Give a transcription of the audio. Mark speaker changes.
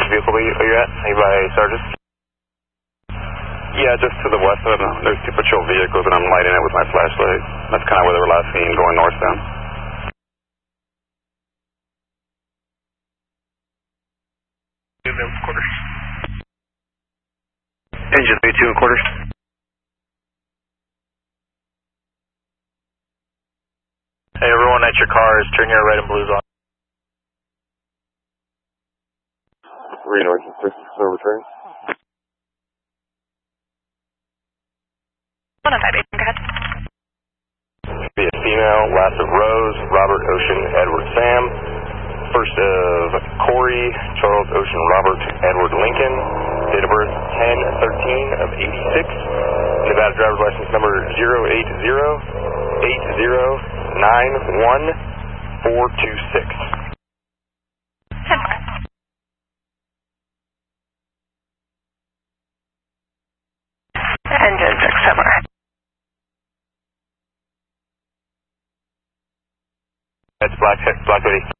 Speaker 1: Which vehicle are you at? Are you by Sargent? Yeah, just to the west of it. There's two patrol vehicles and I'm lighting it with my flashlight. That's kind of where they were last seen going northbound.
Speaker 2: Quarters.
Speaker 1: Engine B2 and quarters.
Speaker 2: Hey, everyone at your cars, turn your red and blues on.
Speaker 1: Reno, no return.
Speaker 3: 105, go ahead.
Speaker 1: Be a female, last of Rose, Robert, Ocean, Edward, Sam. First of Corey, Charles, Ocean, Robert, Edward, Lincoln. Date of birth 10/13 of 86. Nevada driver's license number 08080911426.
Speaker 3: Engine 6 somewhere.
Speaker 1: That's Black Lady.